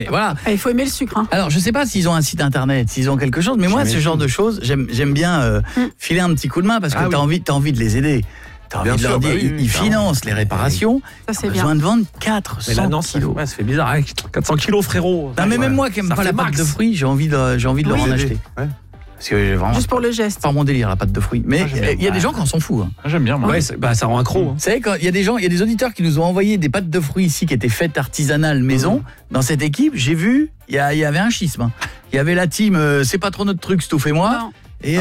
Et voilà. Il faut aimer le sucre. Hein. Alors, je sais pas s'ils ont un site internet, s'ils ont quelque chose, mais moi, ce genre de choses, j'aime bien filer un petit coup de main parce que t'as envie de les aider. T'as envie de leur dire, ils financent les réparations. Ça, c'est besoin de vendre 400 kilos. Ça fait bizarre. 400 kilos, frérot. Non, mais même moi qui n'aime pas la pâte de fruits, j'ai envie de leur en acheter. Ouais. Parce que vraiment, juste pour le geste. C'est pas mon délire, la pâte de fruits. Mais il y a des gens qui en sont fous. Hein. J'aime bien, moi. Ouais, ça rend accro. Vous savez, il y a des auditeurs qui nous ont envoyé des pâtes de fruits ici qui étaient faites artisanales maison. Dans cette équipe, j'ai vu, il y avait un schisme. Il y avait la team, c'est pas trop notre truc, Stouff et moi.